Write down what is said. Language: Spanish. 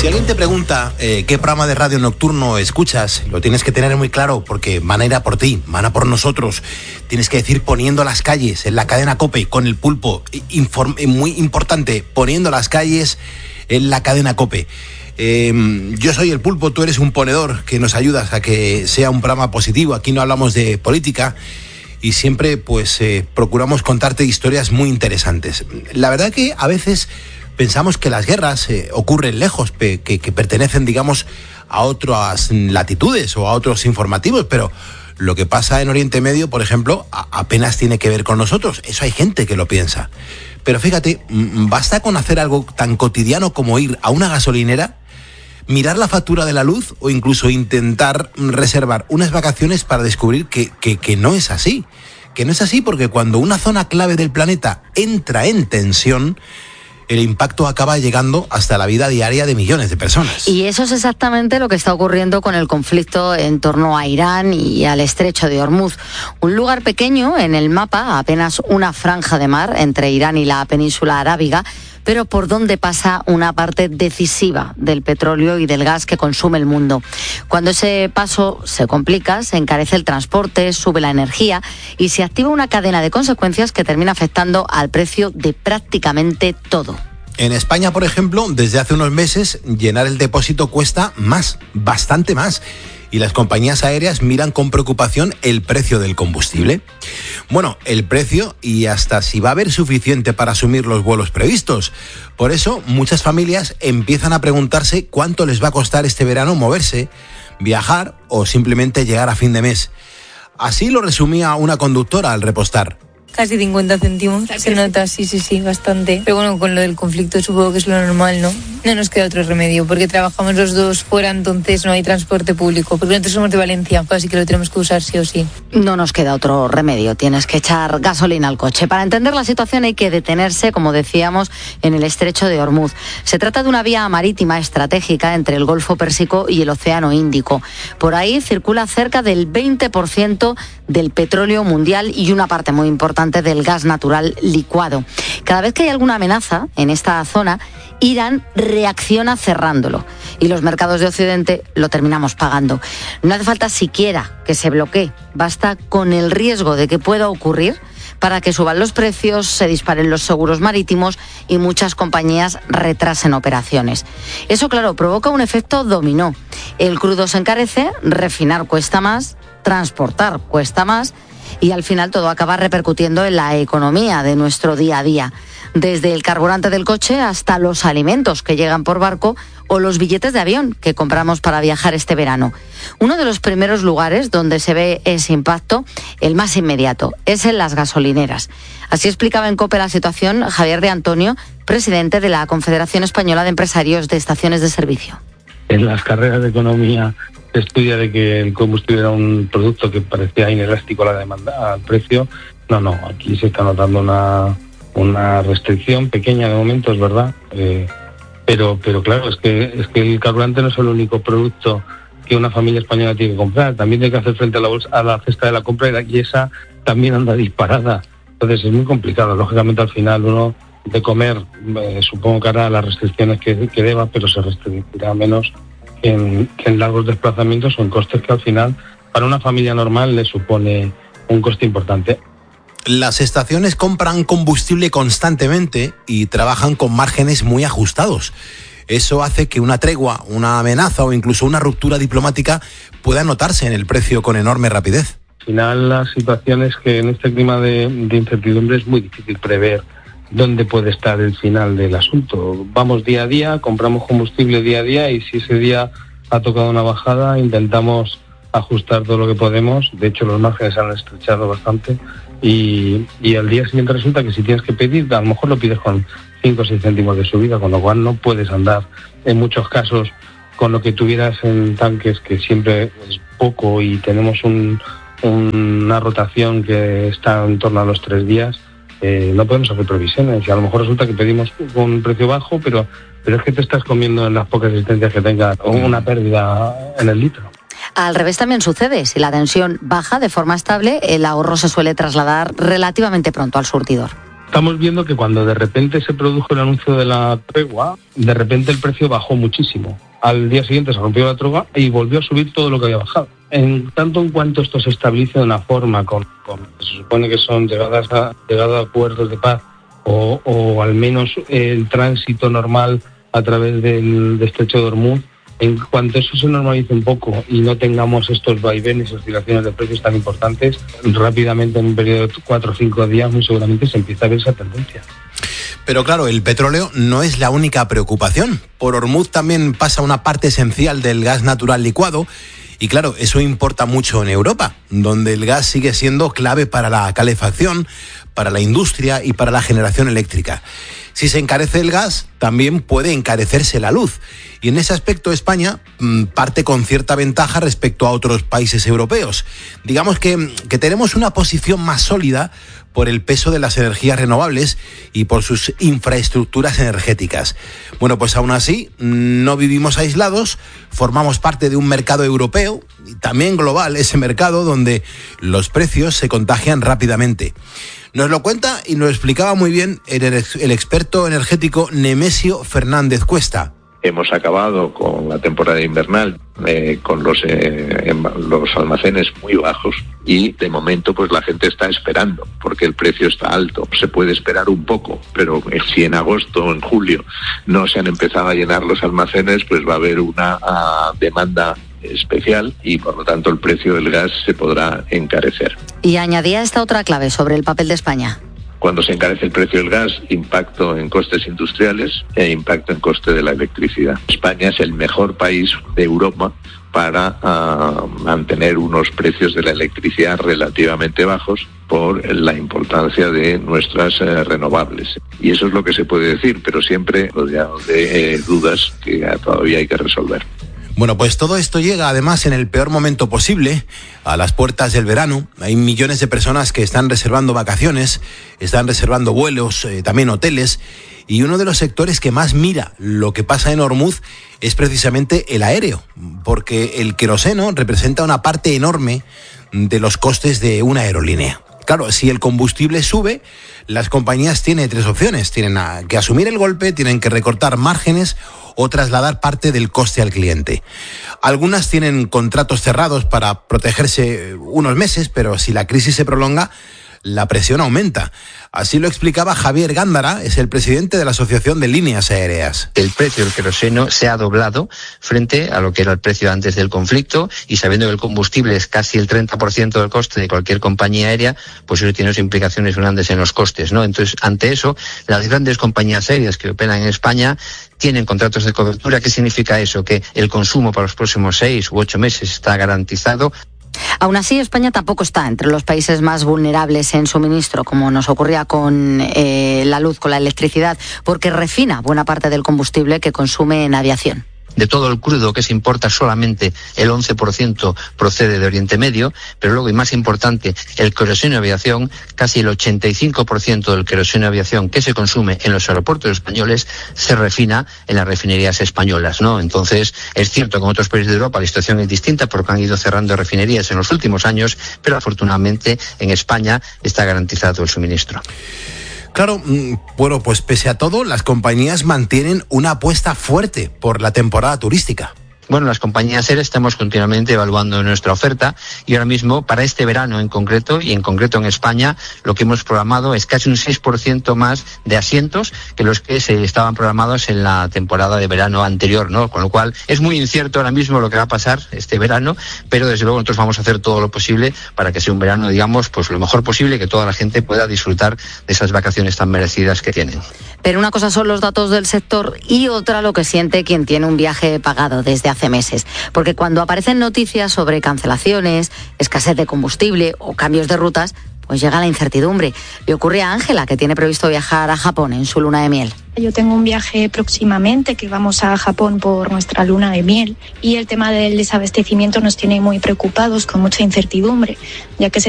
Si alguien te pregunta qué programa de radio nocturno escuchas, lo tienes que tener muy claro porque van a ir a por ti, van a por nosotros. Tienes que decir Poniendo las Calles en la cadena COPE con el Pulpo. Muy importante, Poniendo las Calles en la cadena COPE. Yo soy el Pulpo, tú eres un ponedor que nos ayudas a que sea un programa positivo. Aquí no hablamos de política y siempre procuramos contarte historias muy interesantes. La verdad que a veces pensamos que las guerras ocurren lejos, que pertenecen, digamos, a otras latitudes o a otros informativos, pero lo que pasa en Oriente Medio, por ejemplo, apenas tiene que ver con nosotros. Eso hay gente que lo piensa. Pero fíjate, basta con hacer algo tan cotidiano como ir a una gasolinera, mirar la factura de la luz o incluso intentar reservar unas vacaciones para descubrir que no es así. Que no es así porque cuando una zona clave del planeta entra en tensión, el impacto acaba llegando hasta la vida diaria de millones de personas. Y eso es exactamente lo que está ocurriendo con el conflicto en torno a Irán y al estrecho de Hormuz. Un lugar pequeño en el mapa, apenas una franja de mar entre Irán y la península arábiga, pero por donde pasa una parte decisiva del petróleo y del gas que consume el mundo. Cuando ese paso se complica, se encarece el transporte, sube la energía y se activa una cadena de consecuencias que termina afectando al precio de prácticamente todo. En España, por ejemplo, desde hace unos meses, llenar el depósito cuesta más, bastante más. Y las compañías aéreas miran con preocupación el precio del combustible. Bueno, el precio y hasta si va a haber suficiente para asumir los vuelos previstos. Por eso, muchas familias empiezan a preguntarse cuánto les va a costar este verano moverse, viajar o simplemente llegar a fin de mes. Así lo resumía una conductora al repostar. Casi 50 céntimos, se nota, sí, bastante. Pero bueno, con lo del conflicto supongo que es lo normal, ¿no? No nos queda otro remedio, porque trabajamos los dos fuera, entonces no hay transporte público, porque nosotros somos de Valencia, así que lo tenemos que usar sí o sí. No nos queda otro remedio, tienes que echar gasolina al coche. Para entender la situación hay que detenerse, como decíamos, en el estrecho de Hormuz. Se trata de una vía marítima estratégica entre el Golfo Pérsico y el Océano Índico. Por ahí circula cerca del 20% del petróleo mundial y una parte muy importante del gas natural licuado. Cada vez que hay alguna amenaza en esta zona, Irán reacciona cerrándolo y los mercados de Occidente lo terminamos pagando. No hace falta siquiera que se bloquee, basta con el riesgo de que pueda ocurrir para que suban los precios, se disparen los seguros marítimos y muchas compañías retrasen operaciones. Eso, claro, provoca un efecto dominó. El crudo se encarece, refinar cuesta más, transportar cuesta más y al final todo acaba repercutiendo en la economía de nuestro día a día. Desde el carburante del coche hasta los alimentos que llegan por barco o los billetes de avión que compramos para viajar este verano. Uno de los primeros lugares donde se ve ese impacto, el más inmediato, es en las gasolineras. Así explicaba en COPE la situación Javier de Antonio, presidente de la Confederación Española de Empresarios de Estaciones de Servicio. En las carreras de economía se estudia de que el combustible era un producto que parecía inelástico a la demanda, al precio. No, aquí se está notando una restricción pequeña de momento, es verdad, pero claro, es que el carburante no es el único producto que una familia española tiene que comprar, también tiene que hacer frente a la cesta de la compra y esa también anda disparada, entonces es muy complicado. Lógicamente al final uno de comer supongo que hará las restricciones que deba, pero se restringirá menos que en largos desplazamientos o en costes que al final para una familia normal le supone un coste importante. Las estaciones compran combustible constantemente y trabajan con márgenes muy ajustados. Eso hace que una tregua, una amenaza o incluso una ruptura diplomática pueda notarse en el precio con enorme rapidez. Al final, la situación es que en este clima de incertidumbre es muy difícil prever dónde puede estar el final del asunto. Vamos día a día, compramos combustible día a día y si ese día ha tocado una bajada, intentamos ajustar todo lo que podemos. De hecho, los márgenes se han estrechado bastante y al día siguiente resulta que si tienes que pedir, a lo mejor lo pides con 5 o 6 céntimos de subida, con lo cual no puedes andar en muchos casos con lo que tuvieras en tanques, que siempre es poco y tenemos una rotación que está en torno a los 3 días. No podemos hacer previsiones y a lo mejor resulta que pedimos con un precio bajo, pero es que te estás comiendo en las pocas existencias que tengas una pérdida en el litro. Al revés también sucede. Si la tensión baja de forma estable, el ahorro se suele trasladar relativamente pronto al surtidor. Estamos viendo que cuando de repente se produjo el anuncio de la tregua, de repente el precio bajó muchísimo. Al día siguiente se rompió la tregua y volvió a subir todo lo que había bajado. En tanto en cuanto esto se estabilice de una forma, se supone que son llegadas a acuerdos de paz o al menos el tránsito normal a través del estrecho de Hormuz, en cuanto eso se normalice un poco y no tengamos estos vaivenes, oscilaciones de precios tan importantes, rápidamente en un periodo de 4 o 5 días muy seguramente se empieza a ver esa tendencia. Pero claro, el petróleo no es la única preocupación. Por Hormuz también pasa una parte esencial del gas natural licuado y claro, eso importa mucho en Europa, donde el gas sigue siendo clave para la calefacción, para la industria y para la generación eléctrica. Si se encarece el gas, también puede encarecerse la luz. Y en ese aspecto España parte con cierta ventaja respecto a otros países europeos. Digamos que tenemos una posición más sólida por el peso de las energías renovables y por sus infraestructuras energéticas. Bueno, pues aún así, no vivimos aislados, formamos parte de un mercado europeo y también global, ese mercado donde los precios se contagian rápidamente. Nos lo cuenta y nos explicaba muy bien el experto energético Nemesio Fernández Cuesta. Hemos acabado con la temporada invernal con los almacenes muy bajos y de momento pues la gente está esperando porque el precio está alto. Se puede esperar un poco, pero si en agosto o en julio no se han empezado a llenar los almacenes, pues va a haber una demanda especial y por lo tanto el precio del gas se podrá encarecer. Y añadía esta otra clave sobre el papel de España. Cuando se encarece el precio del gas, impacto en costes industriales e impacto en coste de la electricidad. España es el mejor país de Europa para mantener unos precios de la electricidad relativamente bajos por la importancia de nuestras renovables. Y eso es lo que se puede decir, pero siempre rodeado de dudas que todavía hay que resolver. Bueno, pues todo esto llega además en el peor momento posible, a las puertas del verano. Hay millones de personas que están reservando vacaciones, están reservando vuelos, también hoteles, y uno de los sectores que más mira lo que pasa en Hormuz es precisamente el aéreo, porque el queroseno representa una parte enorme de los costes de una aerolínea. Claro, si el combustible sube, las compañías tienen 3 opciones. Tienen que asumir el golpe, tienen que recortar márgenes o trasladar parte del coste al cliente. Algunas tienen contratos cerrados para protegerse unos meses, pero si la crisis se prolonga, la presión aumenta. Así lo explicaba Javier Gándara, es el presidente de la Asociación de Líneas Aéreas. El precio del queroseno se ha doblado frente a lo que era el precio antes del conflicto y sabiendo que el combustible es casi el 30% del coste de cualquier compañía aérea, pues eso tiene implicaciones grandes en los costes, ¿no? Entonces, ante eso, las grandes compañías aéreas que operan en España tienen contratos de cobertura. ¿Qué significa eso? Que el consumo para los próximos 6 u 8 meses está garantizado. Aún así, España tampoco está entre los países más vulnerables en suministro, como nos ocurría con la luz, con la electricidad, porque refina buena parte del combustible que consume en aviación. De todo el crudo que se importa, solamente el 11% procede de Oriente Medio, pero luego, y más importante, el queroseno de aviación, casi el 85% del queroseno de aviación que se consume en los aeropuertos españoles se refina en las refinerías españolas, ¿no? Entonces, es cierto que en otros países de Europa la situación es distinta porque han ido cerrando refinerías en los últimos años, pero afortunadamente en España está garantizado el suministro. Claro, bueno, pues pese a todo, las compañías mantienen una apuesta fuerte por la temporada turística. Bueno, las compañías aéreas estamos continuamente evaluando nuestra oferta y ahora mismo, para este verano en concreto, y en concreto en España, lo que hemos programado es casi un 6% más de asientos que los que se estaban programados en la temporada de verano anterior, ¿no? Con lo cual, es muy incierto ahora mismo lo que va a pasar este verano, pero desde luego nosotros vamos a hacer todo lo posible para que sea un verano, digamos, pues lo mejor posible, que toda la gente pueda disfrutar de esas vacaciones tan merecidas que tienen. Pero una cosa son los datos del sector y otra lo que siente quien tiene un viaje pagado desde hace meses. Porque cuando aparecen noticias sobre cancelaciones, escasez de combustible o cambios de rutas, pues llega la incertidumbre. Le ocurre a Ángela, que tiene previsto viajar a Japón en su luna de miel. Yo tengo un viaje próximamente que vamos a Japón por nuestra luna de miel y el tema del desabastecimiento nos tiene muy preocupados, con mucha incertidumbre, ya que se